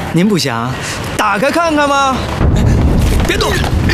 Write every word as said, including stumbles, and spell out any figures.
您不想打开看看吗？ 别动！